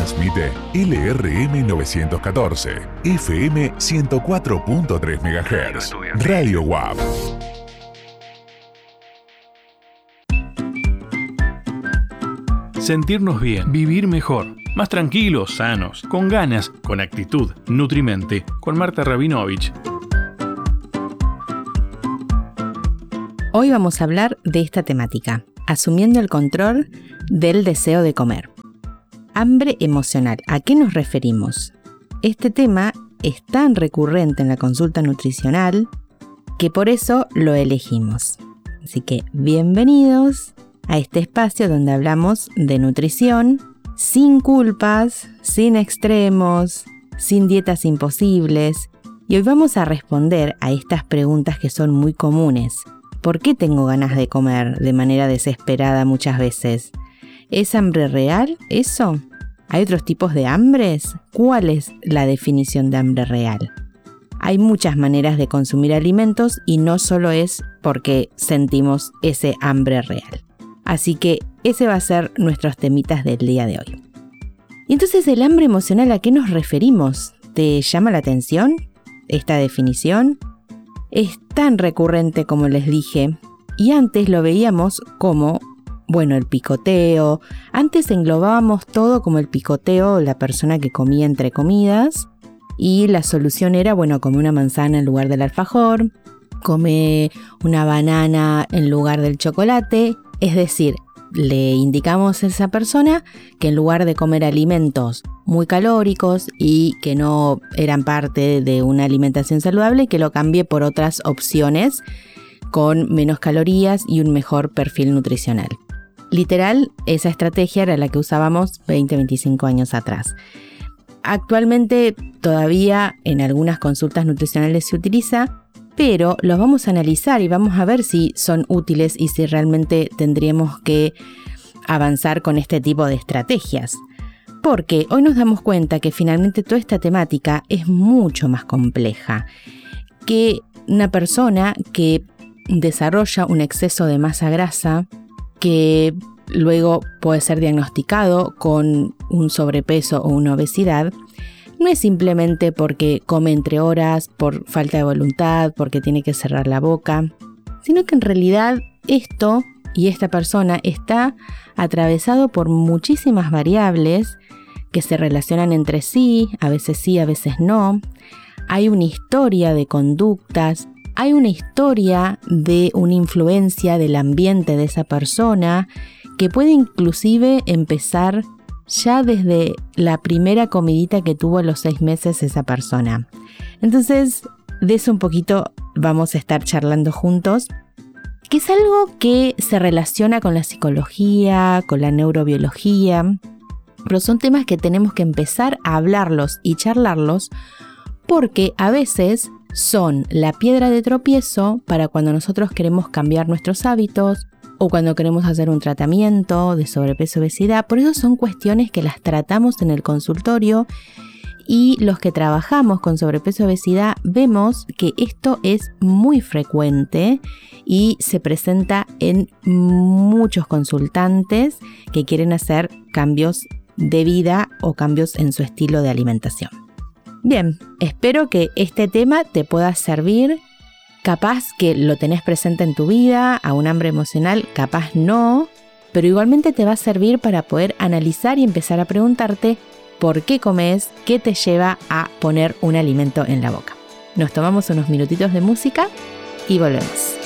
Transmite LRM 914, FM 104.3 MHz, Radio WAP. Sentirnos bien, vivir mejor, más tranquilos, sanos, con ganas, con actitud, Nutrimente, con Marta Rabinovich. Hoy vamos a hablar de esta temática, asumiendo el control del deseo de comer. Hambre emocional, ¿a qué nos referimos? Este tema es tan recurrente en la consulta nutricional que por eso lo elegimos. Así que bienvenidos a este espacio donde hablamos de nutrición sin culpas, sin extremos, sin dietas imposibles. Y hoy vamos a responder a estas preguntas que son muy comunes. ¿Por qué tengo ganas de comer de manera desesperada muchas veces? ¿Es hambre real eso? ¿Hay otros tipos de hambres? ¿Cuál es la definición de hambre real? Hay muchas maneras de consumir alimentos y no solo es porque sentimos ese hambre real. Así que ese va a ser nuestros temitas del día de hoy. Y entonces, ¿el hambre emocional a qué nos referimos? ¿Te llama la atención esta definición? Es tan recurrente como les dije, y antes lo veíamos como, el picoteo. Antes englobábamos todo como el picoteo, la persona que comía entre comidas, y la solución era, come una manzana en lugar del alfajor, come una banana en lugar del chocolate. Es decir, le indicamos a esa persona que en lugar de comer alimentos muy calóricos y que no eran parte de una alimentación saludable, que lo cambie por otras opciones con menos calorías y un mejor perfil nutricional. Literal, esa estrategia era la que usábamos 20-25 años atrás. Actualmente todavía en algunas consultas nutricionales se utiliza, pero los vamos a analizar y vamos a ver si son útiles y si realmente tendríamos que avanzar con este tipo de estrategias. Porque hoy nos damos cuenta que finalmente toda esta temática es mucho más compleja. Que una persona que desarrolla un exceso de masa grasa, que luego puede ser diagnosticado con un sobrepeso o una obesidad, no es simplemente porque come entre horas, por falta de voluntad, porque tiene que cerrar la boca, sino que en realidad esto y esta persona está atravesado por muchísimas variables que se relacionan entre sí, a veces no. Hay una historia de conductas, hay una historia de una influencia del ambiente de esa persona que puede inclusive empezar ya desde la primera comidita que tuvo a los 6 meses esa persona. Entonces, de eso un poquito vamos a estar charlando juntos, que es algo que se relaciona con la psicología, con la neurobiología, pero son temas que tenemos que empezar a hablarlos y charlarlos porque a veces son la piedra de tropiezo para cuando nosotros queremos cambiar nuestros hábitos o cuando queremos hacer un tratamiento de sobrepeso o obesidad. Por eso son cuestiones que las tratamos en el consultorio y los que trabajamos con sobrepeso o obesidad vemos que esto es muy frecuente y se presenta en muchos consultantes que quieren hacer cambios de vida o cambios en su estilo de alimentación. Bien, espero que este tema te pueda servir. Capaz que lo tenés presente en tu vida, a un hambre emocional, capaz no, pero igualmente te va a servir para poder analizar y empezar a preguntarte por qué comes, qué te lleva a poner un alimento en la boca. Nos tomamos unos minutitos de música y volvemos.